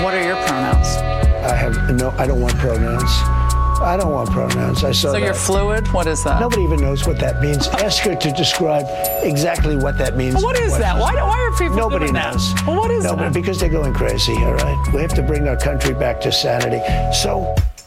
What are your pronouns? I don't want pronouns. I don't want pronouns. So you're fluid? What is that? Nobody even knows what that means. Ask her to describe exactly what that means. Well, what is that? Why are people Nobody doing knows. That? Well, what is that? Because they're going crazy, all right? We have to bring our country back to sanity. So